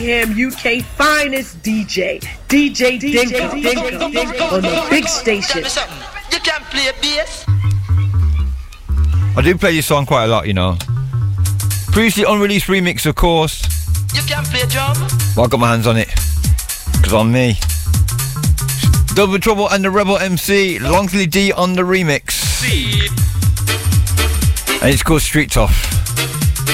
UK finest DJ Dinka on the big station. You can play bass. I do play this song quite a lot, you know. Previously unreleased remix, of course. You can play drum. But I got my hands on it, because I'm me. Double Trouble and the Rebel MC, Longsley D on the remix. And it's called Street Tough.